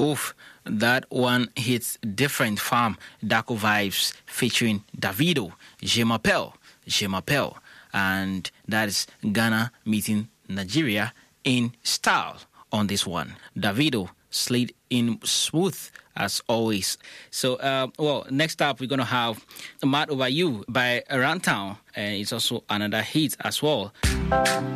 Oof, that one hits different from Daco Vibes featuring Davido, Je m'appelle. And that is Ghana meeting Nigeria in style on this one. Davido slid in smooth as always. So, next up we're going to have Mad Over You by Around Town. And it's also another hit as well.